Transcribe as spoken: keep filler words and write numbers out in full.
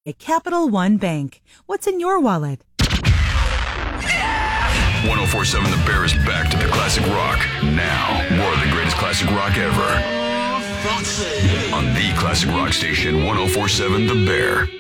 At Capital One Bank. What's in your wallet? one oh four point seven The Bear is back to the classic rock. Now, more of the greatest classic rock ever. On the classic rock station, one oh four point seven The Bear.